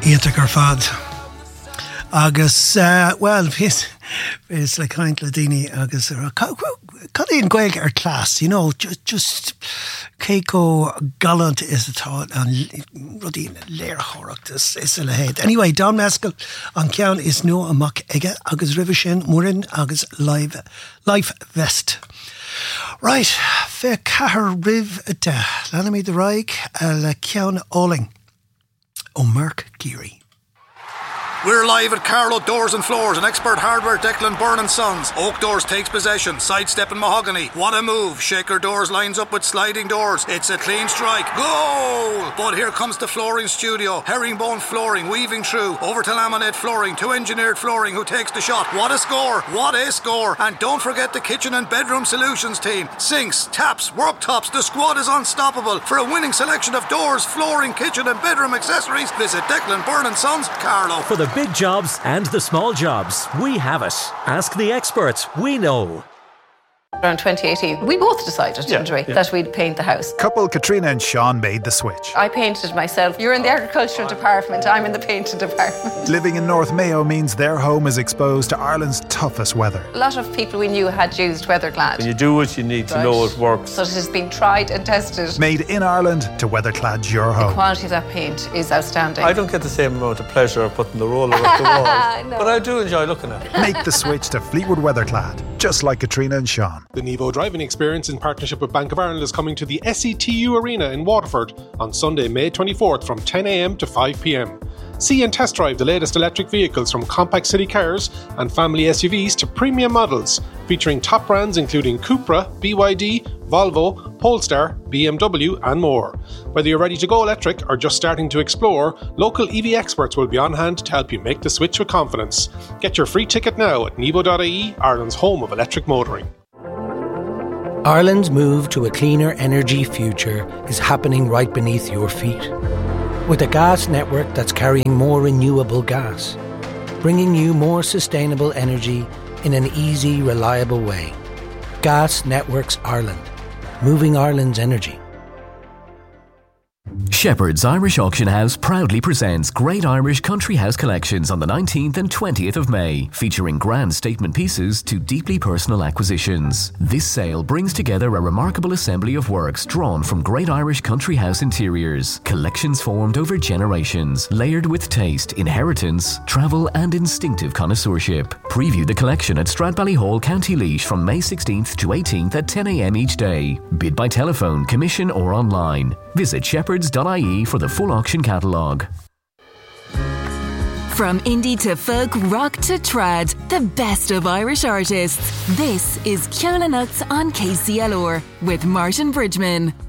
Íontach ar fad agus well it's like kind of daoine agus cadíon gaig ar class, you know, just Keiko gallant is atá an rudí léir chóireachtas is a le héad. Anyway, Don Mescal an ceann is nua amach ige agus ribh sin murin agus live vest. Right, fe cahar ribh de lena mí de raig le ceann óling ó Mark Geary. We're live at Carlo Doors and Floors, an expert hardware Declan Byrne and Sons. Oak Doors takes possession, sidestep and mahogany. What a move. Shaker Doors lines up with sliding doors. It's a clean strike. Goal! But here comes the flooring studio. Herringbone flooring, weaving through. Over to laminate flooring, to engineered flooring who takes the shot. What a score! What a score! And don't forget the kitchen and bedroom solutions team. Sinks, taps, worktops, the squad is unstoppable. For a winning selection of doors, flooring, kitchen and bedroom accessories, visit Declan Byrne and Sons, Carlo. For the big jobs and the small jobs, we have it. Ask the experts, we know. Around 2018, we both decided, didn't we, that we'd paint the house. Couple Katrina and Sean made the switch. I painted myself. You're in the agricultural department, I'm in the painting department. Living in North Mayo means their home is exposed to Ireland's toughest weather. A lot of people we knew had used Weatherclad. When you do it, you need to know it works. So it has been tried and tested. Made in Ireland to Weatherclad your home. The quality of that paint is outstanding. I don't get the same amount of pleasure of putting the roller up the wall, but I do enjoy looking at it. Make the switch to Fleetwood Weatherclad, just like Katrina and Sean. The Nevo Driving Experience in partnership with Bank of Ireland is coming to the SETU Arena in Waterford on Sunday, May 24th from 10 a.m. to 5 p.m. See and test drive the latest electric vehicles from compact city cars and family SUVs to premium models, featuring top brands including Cupra, BYD, Volvo, Polestar, BMW and more. Whether you're ready to go electric or just starting to explore, local EV experts will be on hand to help you make the switch with confidence. Get your free ticket now at nevo.ie, Ireland's home of electric motoring. Ireland's move to a cleaner energy future is happening right beneath your feet. With a gas network that's carrying more renewable gas, bringing you more sustainable energy in an easy, reliable way. Gas Networks Ireland, moving Ireland's energy. Shepherd's Irish Auction House proudly presents Great Irish Country House Collections on the 19th and 20th of May, featuring grand statement pieces to deeply personal acquisitions. This sale brings together a remarkable assembly of works drawn from Great Irish Country House interiors, collections formed over generations, layered with taste, inheritance, travel and instinctive connoisseurship. Preview the collection at Stradbally County Laois from May 16th to 18th at 10 a.m. each day. Bid by telephone, commission or online. Visit shepherds.ie for the full auction catalogue. From indie to folk, rock to trad, the best of Irish artists. This is Ceola Nuts on KCLR with Martin Bridgman.